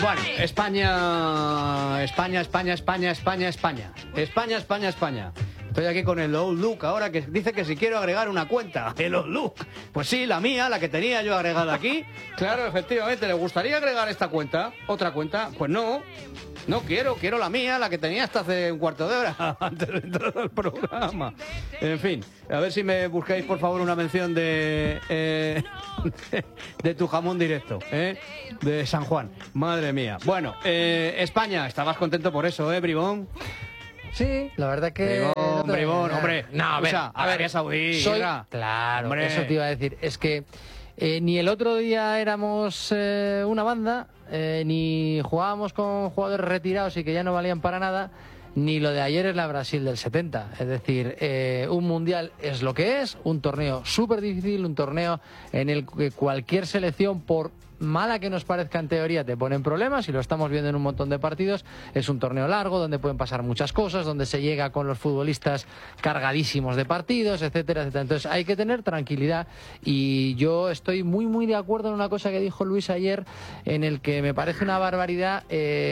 Bueno, España. Estoy aquí con el Old Look ahora, que dice que si quiero agregar una cuenta. El Old Look. Pues sí, la mía, la que tenía yo agregada aquí. Claro, efectivamente, ¿le gustaría agregar esta cuenta? ¿Otra cuenta? Pues no. No quiero la mía, la que tenía hasta hace un cuarto de hora, antes de entrar al programa. En fin, a ver si me buscáis, por favor, una mención de tu jamón directo, de San Juan. Madre mía. Bueno, España, estabas contento por eso, Bribón. Sí, la verdad que... Bribón, hombre. No, a ver, Arabia Saudí. Claro, hombre. eso te iba a decir. Es que ni el otro día éramos una banda, ni jugábamos con jugadores retirados y que ya no valían para nada, ni lo de ayer es la Brasil del 70. Es decir, un mundial es lo que es, un torneo súper difícil, un torneo en el que cualquier selección, por mala que nos parezca en teoría, te ponen problemas, y lo estamos viendo en un montón de partidos. Es un torneo largo donde pueden pasar muchas cosas, donde se llega con los futbolistas cargadísimos de partidos, etcétera, etcétera. Entonces hay que tener tranquilidad, y yo estoy muy de acuerdo en una cosa que dijo Luis ayer, en el que me parece una barbaridad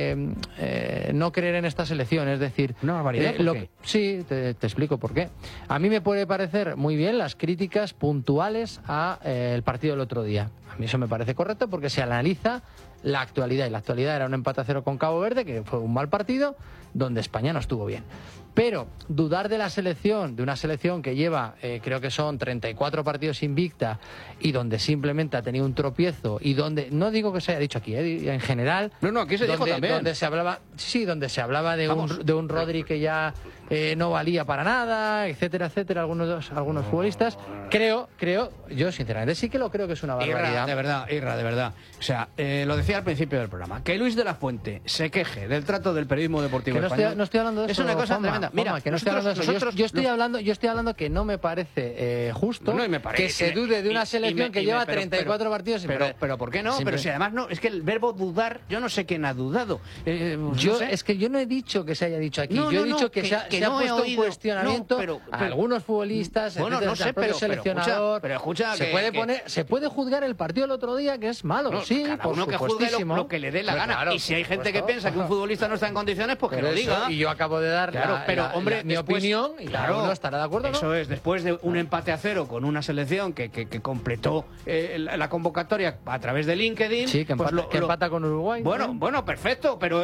no creer en esta selección. Es decir, ¿una barbaridad? ¿Por qué? Sí, te explico por qué. A mí me puede parecer muy bien las críticas puntuales a el partido del otro día. A mí eso me parece correcto, porque se analiza la actualidad, y la actualidad era un empate a 0 con Cabo Verde, que fue un mal partido, donde España no estuvo bien. Pero dudar de la selección, de una selección que lleva, creo que son 34 partidos invicta, y donde simplemente ha tenido un tropiezo, y donde, no digo que se haya dicho aquí, en general... No, aquí se dijo también. Donde se hablaba, sí, donde se hablaba de un Rodri que ya no valía para nada, etcétera, etcétera, algunos futbolistas. Creo, yo sinceramente sí que lo creo que es una barbaridad. Irra, de verdad. O sea, lo decía al principio del programa, que Luis de la Fuente se queje del trato del periodismo deportivo español. No estoy hablando de eso. Es una cosa tremenda. Mira, que no estoy hablando de eso. Yo estoy hablando que no me parece justo que se dude de una selección que lleva 34 partidos. Pero ¿por qué no? Pero si además no, es que el verbo dudar, yo no sé quién ha dudado. Es que yo no he dicho que se haya dicho aquí. Yo he dicho que se ha puesto un cuestionamiento a algunos futbolistas, bueno, no sé, pero seleccionador. Pero escucha, se puede juzgar el partido del otro día, que es malo, sí, cada uno que juzgue lo que le dé la gana. Claro, y si hay gente que piensa que un futbolista no está en condiciones, pues que lo diga. Y yo acabo de dar mi opinión, y cada uno estará de acuerdo, ¿no? Eso es, después de un empate a 0 con una selección que completó la convocatoria a través de LinkedIn. Sí, que empata con Uruguay. Bueno, perfecto, pero...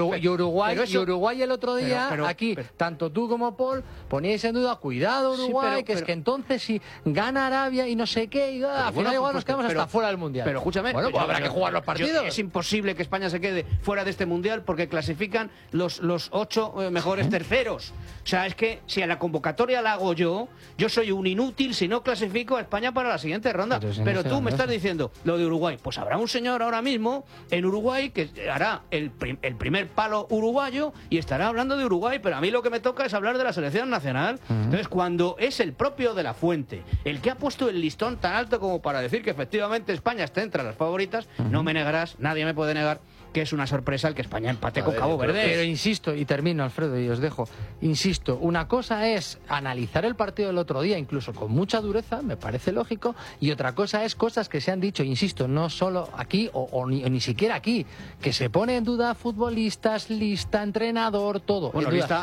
Uruguay el otro día, aquí, tanto tú como Paul, poníais en duda, cuidado Uruguay, que es que entonces si gana Arabia y no sé qué, y al final igual nos quedamos hasta fuera del Mundial. Pero escúchame, pues habrá que jugar los partidos. Es imposible que España se quede fuera de este Mundial, porque clasifican los 8 mejores terceros. O sea, es que si a la convocatoria la hago yo soy un inútil si no clasifico a España para la siguiente ronda. Pero tú me estás diciendo lo de Uruguay. Pues habrá un señor ahora mismo en Uruguay que hará el primer palo uruguayo y estará hablando de Uruguay, pero a mí lo que me toca es hablar de la selección nacional. Entonces, cuando es el propio de la Fuente el que ha puesto el listón tan alto como para decir que efectivamente España está entre las favoritas, no me negarás, nadie me puede negar que es una sorpresa el que España empate con Cabo Verde. Pero insisto, y termino, Alfredo, y os dejo, insisto, una cosa es analizar el partido del otro día, incluso con mucha dureza, me parece lógico, y otra cosa es cosas que se han dicho, insisto, no solo aquí, o ni siquiera aquí, que se pone en duda futbolistas, lista, entrenador, todo. Bueno, lista,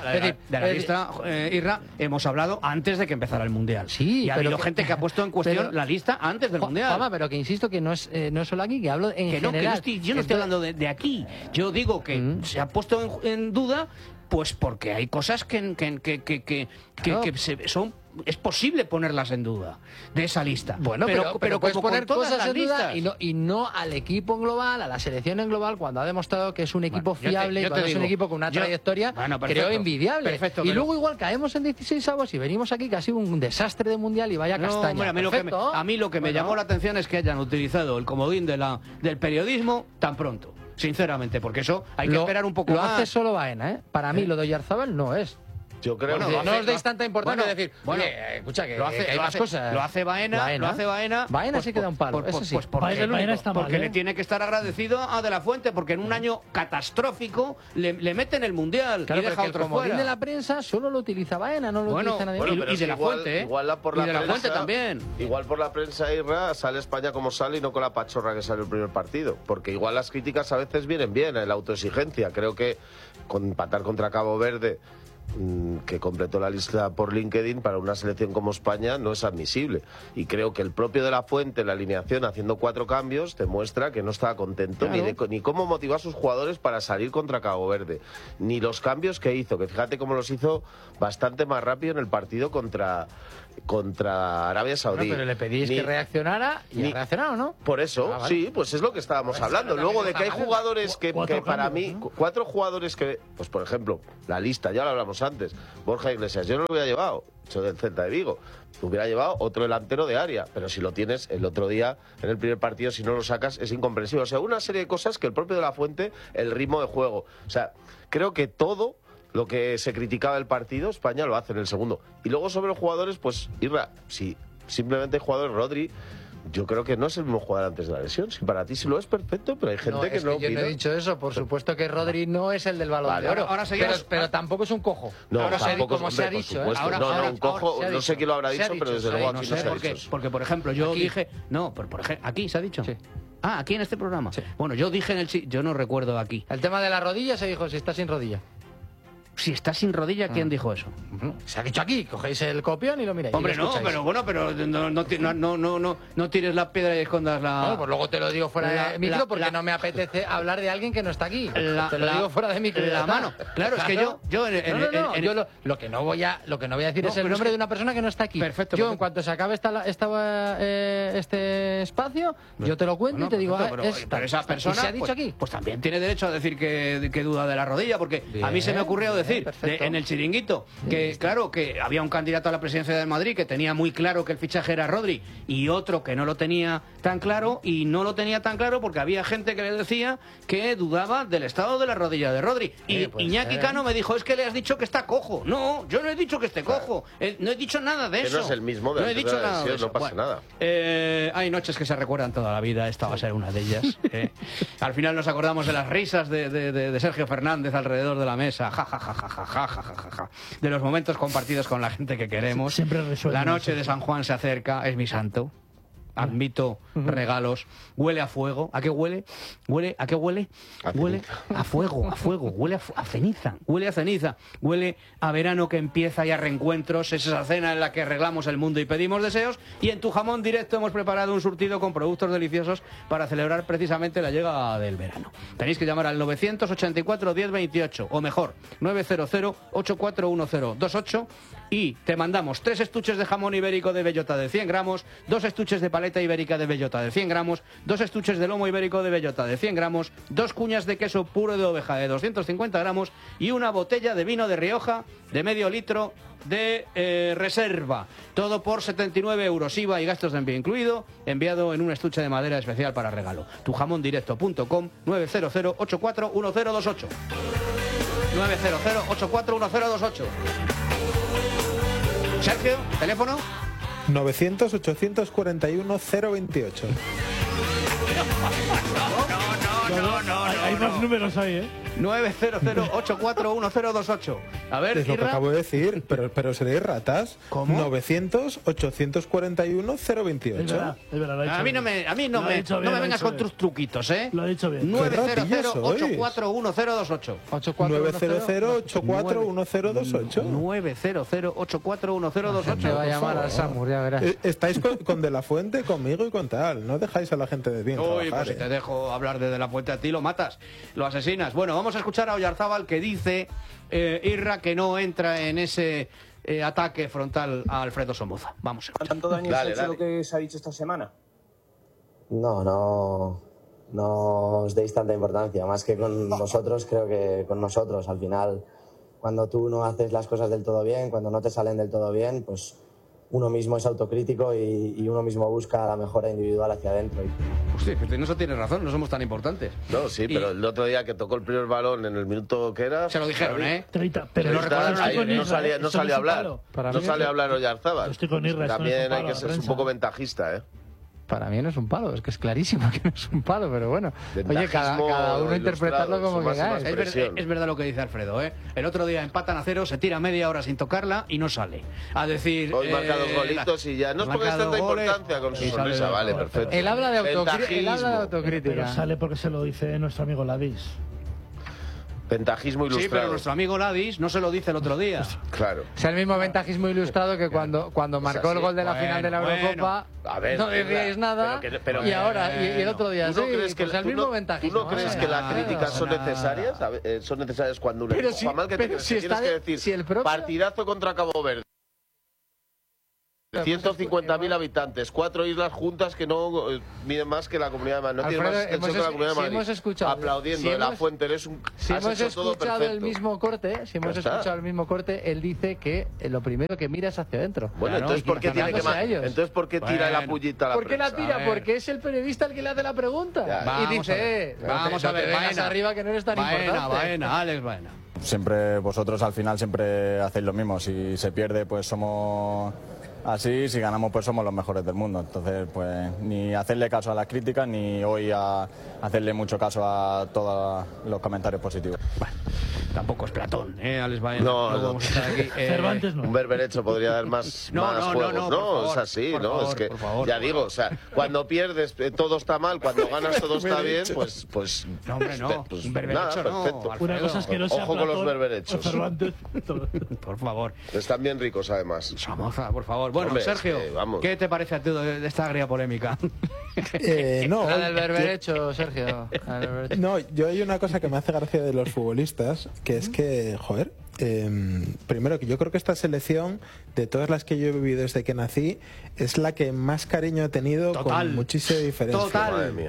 Irra, hemos hablado antes de que empezara el Mundial. Sí, y ha habido gente que ha puesto en cuestión la lista antes del Mundial. Pero que insisto que no es solo aquí, que hablo en general. Yo no estoy hablando de aquí. Yo digo que se ha puesto en duda, pues porque hay cosas que son... Es posible ponerlas en duda de esa lista. Bueno, pero puedes poner cosas en duda y no al equipo en global, a la selección en global, cuando ha demostrado que es un equipo fiable, y cuando es un equipo con una trayectoria, creo, envidiable. Perfecto, y luego igual caemos en 16avos y venimos aquí que ha sido un desastre de mundial y vaya castaña. A mí lo que me llamó la atención es que hayan utilizado el comodín del periodismo tan pronto. Sinceramente, porque eso hay que esperar un poco más. Lo hace solo Baena, ¿eh? Para mí lo de Oyarzabal no es. Yo creo Bueno, no os deis tanta importancia de decir, oye, escucha, que hay más cosas. Lo hace Baena. Baena sí que da un palo, eso sí. Baena está mal, porque le tiene que estar agradecido a De la Fuente, porque en un año catastrófico le mete en el Mundial y deja el otro fuera. de la prensa solo lo utiliza Baena, no lo utiliza nadie más. Y De la Fuente, igual por la y De la prensa, Fuente también. Igual por la prensa, Irra, sale España como sale y no con la pachorra que sale el primer partido. Porque igual las críticas a veces vienen bien, en la autoexigencia. Creo que con empatar contra Cabo Verde, que completó la lista por LinkedIn, para una selección como España no es admisible. Y creo que el propio De la Fuente en la alineación, haciendo 4 cambios, demuestra que no estaba contento ni cómo motivó a sus jugadores para salir contra Cabo Verde, ni los cambios que hizo, que fíjate cómo los hizo bastante más rápido en el partido contra Arabia Saudí. Pero le pedís que reaccionara y ha reaccionado, ¿no? Por eso, vale. Sí, pues es lo que estábamos hablando. Luego de que hay jugadores que para mí, 4 jugadores que, pues por ejemplo, la lista, ya lo hablamos antes, Borja Iglesias, yo no lo hubiera llevado, soy del Celta de Vigo, hubiera llevado otro delantero de área, pero si lo tienes el otro día, en el primer partido, si no lo sacas, es incomprensible. O sea, una serie de cosas que el propio De la Fuente, el ritmo de juego, o sea, creo que todo lo que se criticaba del partido, España lo hace en el segundo. Y luego sobre los jugadores, pues, Irra, si simplemente el jugador Rodri, yo creo que no es el mismo jugador antes de la lesión. Si para ti sí lo es, perfecto, pero hay gente que no. Yo no he dicho eso, por supuesto que Rodri no es el del Balón de Oro. Pero tampoco es un cojo. No, ahora tampoco, como se ha dicho. Un cojo, no sé quién lo habrá dicho, pero desde luego aquí no se ha dicho. Porque, por ejemplo, yo dije... No, por ejemplo, aquí se ha dicho. Sí. Ah, aquí en este programa. Sí. Bueno, yo dije en el... Yo no recuerdo aquí. El tema de la rodilla se dijo si está sin rodilla. Si está sin rodilla, ¿quién dijo eso? Se ha dicho aquí, cogéis el copión y lo miráis. Hombre, no, pero bueno, pero no tires la piedra y escondas la... Bueno, pues luego te lo digo fuera de micro porque no me apetece hablar de alguien que no está aquí. Te lo digo fuera de micro. La mano. Claro, es que yo lo que no voy a decir es el nombre de una persona que no está aquí. Perfecto. Yo, en cuanto se acabe este espacio, yo te lo cuento y te digo, pero esa persona se ha dicho aquí. Pues también tiene derecho a decir que duda de la rodilla, porque a mí se me ocurrió decir en el chiringuito que claro, que había un candidato a la presidencia de Madrid que tenía muy claro que el fichaje era Rodri y otro que no lo tenía tan claro, y no lo tenía tan claro porque había gente que le decía que dudaba del estado de la rodilla de Rodri y Iñaki Cano me dijo, es que le has dicho que está cojo. No, yo no he dicho que esté cojo, no he dicho nada de eso. Que no es el mismo de no he dicho nada de eso. No pasa nada. Hay noches que se recuerdan toda la vida, esta va a ser una de ellas. Al final nos acordamos de las risas de Sergio Fernández alrededor de la mesa, de los momentos compartidos con la gente que queremos. Siempre la noche de San Juan se acerca, es mi santo. Admito regalos. Huele a fuego. ¿A qué huele? ¿A qué huele? Huele a fuego, huele a ceniza. Huele a ceniza. Huele a verano que empieza y a reencuentros. Es esa cena en la que arreglamos el mundo y pedimos deseos. Y en Tu Jamón Directo hemos preparado un surtido con productos deliciosos para celebrar precisamente la llegada del verano. Tenéis que llamar al 984 1028 o mejor, 900 841028 y te mandamos 3 estuches de jamón ibérico de bellota de 100 gramos, 2 estuches de paleta ibérica de bellota de 100 gramos, 2 estuches de lomo ibérico de bellota de 100 gramos, 2 cuñas de queso puro de oveja de 250 gramos y una botella de vino de Rioja de medio litro de reserva. Todo por 79 euros, IVA y gastos de envío incluido, enviado en un estuche de madera especial para regalo. Tujamondirecto.com, 900 841028. 900 841028. Sergio, teléfono 900 841 028. No, hay más números ahí, ¿eh? 900 841028. A ver, es lo que acabo de decir, pero seréis ratas. ¿Cómo? 900 841 028. Es verdad, a mí no me vengas con tus truquitos, ¿eh? Lo ha dicho bien. 900 841028. 900 841028. 900 841028. Me va a llamar al Samur, ya verás. Estáis con De la Fuente, conmigo y con tal. No dejáis a la gente de bien trabajar. Pues si te dejo hablar de La Fuente a ti, lo matas, lo asesinas. Bueno, vamos a escuchar a Oyarzábal, que dice Irra que no entra en ese ataque frontal a Alfredo Somoza. Vamos. ¿Cuánto daño se ha hecho lo que se ha dicho esta semana? No os deis tanta importancia, más que con vosotros, creo que con nosotros. Al final, cuando tú no haces las cosas del todo bien, cuando no te salen del todo bien, pues uno mismo es autocrítico y uno mismo busca la mejora individual hacia adentro. Hostia, pues en eso tienes razón, no somos tan importantes. No, sí, pero el otro día que tocó el primer balón en el minuto que era... Se lo dijeron, ¿eh? 30, pero lo recordaron ayer, no sale a hablar. No sale a hablar Oyarzábal. Yo estoy con Irra, También hay que ser un poco ventajista, ¿eh? Para mí no es un palo, es que es clarísimo que no es un palo, pero bueno. Oye, cada uno interpretarlo como que cae. Es verdad lo que dice Alfredo, ¿eh? El otro día empatan a 0, se tira media hora sin tocarla y no sale. A decir... Hoy marca 2 golitos y ya no es porque es tanta importancia con su sonrisa, vale, perfecto. Él habla de autocrítica. Pero sale porque se lo dice nuestro amigo Ladis. Ventajismo ilustrado. Sí, pero nuestro amigo Ladis no se lo dice el otro día. Claro. Es el mismo ventajismo ilustrado que cuando marcó el gol de la final de la Eurocopa, a ver, no decíais nada, y ahora, y el otro día, sí, crees que pues el mismo ventajismo. ¿Tú no crees que las críticas son necesarias? Son necesarias cuando un equipo juega mal, que tienes que decir, partidazo contra Cabo Verde. 150.000 habitantes, 4 islas juntas que no miden más que la Comunidad de Madrid. No tiene más extensión que la Comunidad de Madrid. Aplaudiendo en la fuente, eres un... Si hemos escuchado el mismo corte, él dice que lo primero que mira es hacia adentro. Bueno, entonces ¿por qué tiene que entonces ¿por qué tira la pullita a la prensa? ¿Por qué la tira? Porque es el periodista el que le hace la pregunta. Y dice, vamos a ver, arriba que no eres tan importante. Alex Baena. Siempre vosotros al final siempre hacéis lo mismo. Si se pierde, pues somos así, si ganamos, pues somos los mejores del mundo. Entonces, pues ni hacerle caso a las críticas, ni hoy a hacerle mucho caso a todos los comentarios positivos. Bueno, tampoco es Platón, Alex Baena. No, vamos a estar aquí. Cervantes no. Un berberecho podría dar más juegos. No, es así, ¿no? Es que, ya digo, o sea, cuando pierdes todo está mal, cuando ganas todo está bien, pues no, hombre, no. Pues un berberecho nada, perfecto. no. Una cosa es que no sea Ojo Platón, con los berberechos. Cervantes. Por favor. Están bien ricos, además. Somoza, por favor. Bueno, Hombre, Sergio, es que, vamos. ¿qué te parece a ti de esta agria polémica? No, la del berberecho, Sergio. No, yo hay una cosa que me hace gracia de los futbolistas, que es que, joder, primero que yo creo que esta selección, de todas las que yo he vivido desde que nací, es la que más cariño he tenido, con muchísima diferencia. Madre mía.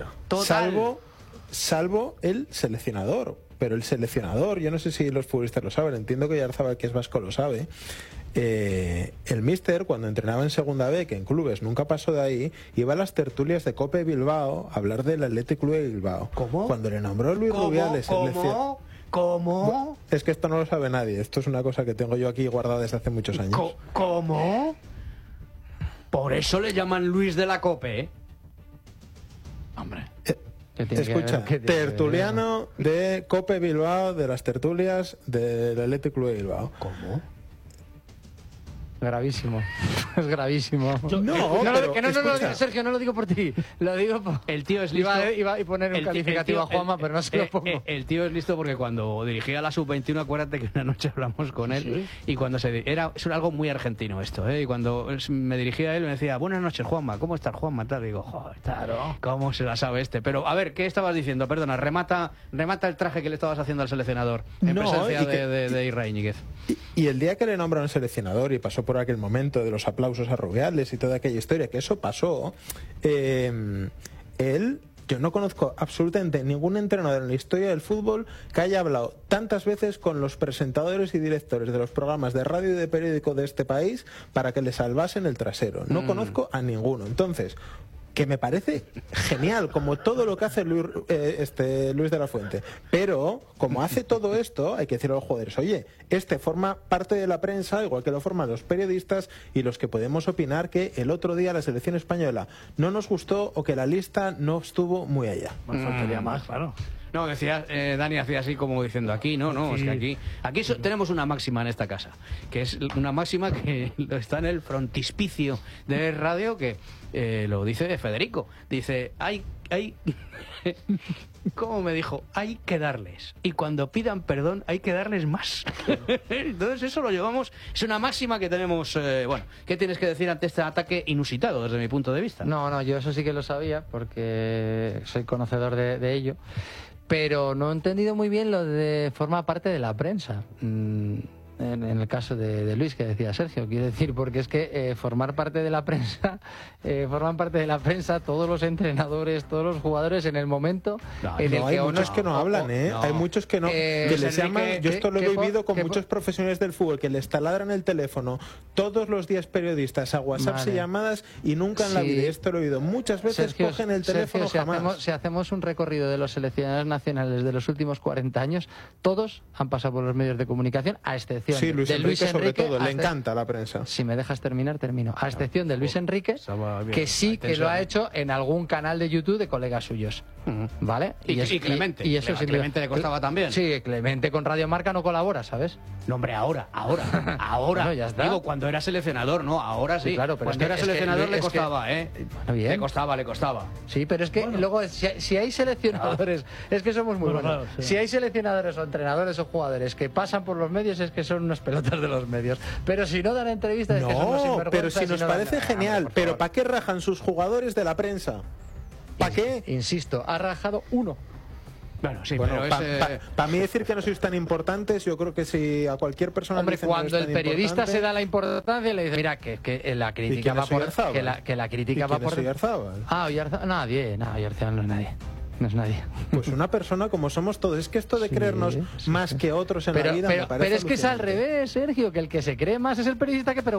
Salvo el seleccionador. Pero el seleccionador, yo no sé si los futbolistas lo saben, entiendo que Oyarzábal, que es vasco, lo sabe. El míster, cuando entrenaba en Segunda B, que en clubes nunca pasó de ahí, iba a las tertulias de Cope Bilbao a hablar del Athletic Club de Bilbao. ¿Cómo? Cuando le nombró Luis Rubiales... ¿Cómo? Es que esto no lo sabe nadie. Esto es una cosa que tengo yo aquí guardada desde hace muchos años. ¿Cómo? Por eso le llaman Luis de la Cope, ¿eh? Hombre... Escucha, tertuliano de Cope Bilbao, de las tertulias del Athletic Club de Bilbao. ¿Cómo? Gravísimo. Es gravísimo. No, Sergio, no lo digo por ti. Lo digo por... El tío es listo. Iba a poner un calificativo a Juanma, pero no se lo pongo. El tío es listo porque cuando dirigía la Sub-21, acuérdate que una noche hablamos con él. ¿Sí? Y cuando es algo muy argentino esto, ¿eh? Y cuando me dirigía a él me decía, buenas noches, Juanma, ¿cómo estás, Juanma? Tal, y digo, joder, claro, ¿cómo se la sabe este? Pero, a ver, ¿qué estabas diciendo? Perdona, remata el traje que le estabas haciendo al seleccionador en presencia de Irra Íñiguez. Y el día que le nombraron seleccionador y pasó por aquel momento de los aplausos a Rubiales y toda aquella historia, que eso pasó, yo no conozco absolutamente ningún entrenador en la historia del fútbol que haya hablado tantas veces con los presentadores y directores de los programas de radio y de periódico de este país para que le salvasen el trasero. No conozco a ninguno. Entonces, que me parece genial, como todo lo que hace Luis de la Fuente. Pero, como hace todo esto, hay que decirle a los jugadores, oye, forma parte de la prensa, igual que lo forman los periodistas y los que podemos opinar que el otro día la selección española no nos gustó o que la lista no estuvo muy allá. Bueno, faltaría más, claro. No, decía, Dani hacía así como diciendo aquí, no, es que aquí tenemos una máxima en esta casa, que es una máxima que está en el frontispicio de radio, que lo dice Federico. Dice, hay ¿cómo me dijo? Hay que darles. Y cuando pidan perdón, hay que darles más. Entonces eso lo llevamos, es una máxima que tenemos. Bueno, ¿qué tienes que decir ante este ataque inusitado desde mi punto de vista? No, yo eso sí que lo sabía, porque soy conocedor de ello. Pero no he entendido muy bien lo de forma parte de la prensa. en el caso de Luis, que decía Sergio, quiero decir, porque es que formar parte de la prensa, forman parte de la prensa todos los entrenadores, todos los jugadores en el momento en el que hay muchos que no hablan, hay muchos que no, que les llaman, yo esto lo he vivido con muchos profesionales del fútbol, que les taladran el teléfono todos los días periodistas a WhatsApp y llamadas y nunca en la vida, y esto lo he oído muchas veces, Sergio, cogen el teléfono jamás. Si hacemos un recorrido de los seleccionados nacionales de los últimos 40 años, todos han pasado por los medios de comunicación, a excepción Luis de Luis Enrique, sobre todo, le encanta encanta la prensa. Si me dejas terminar, termino. A excepción de Luis Enrique, que sí que lo ha hecho en algún canal de YouTube de colegas suyos. ¿Vale? Y Clemente. Y eso Clemente le costaba también. Sí, Clemente con Radio Marca no colabora, ¿sabes? No, hombre, ahora. Bueno, ya está. Digo, cuando era seleccionador, ¿no? Ahora sí. Claro, pero cuando era seleccionador le costaba, ¿eh? Bien. Le costaba. Sí, pero es que luego, si hay seleccionadores, es que somos muy buenos. Claro, sí. Si hay seleccionadores o entrenadores o jugadores que pasan por los medios, es que son unos pelotas de los medios. Pero si no dan entrevistas, es que son unos sinvergüenzas. Pero si nos parece genial, pero ¿para qué rajan sus jugadores de la prensa? ¿Para qué? Insisto, ha rajado uno. Bueno, sí, bueno, pero para mí decir que no sois tan importantes, yo creo que si a cualquier persona... Hombre, cuando el periodista se da la importancia, le dice, mira, que la crítica va por... Que la crítica va por... Oyarzábal? Oyarzábal, Oyarzábal no es nadie. No es nadie. Pues una persona como somos todos. Es que esto de creernos más que otros en la vida me parece pero es que es al revés, Sergio, que el que se cree más es el periodista que